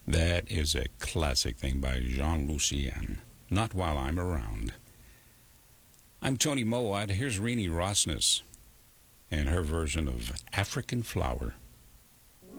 That is a classic thing by Jean Lucien. Not While I'm Around. I'm Tony Mowat. Here's Renee Rossness and her version of African Flower.